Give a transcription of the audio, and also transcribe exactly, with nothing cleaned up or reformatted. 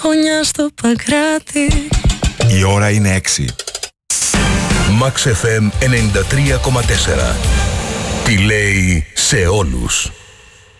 γωνιά στο Παγκράτη. Η ώρα είναι έξι. Max εφ εμ ενενήντα τρία κόμμα τέσσερα. Τι λέει σε όλους.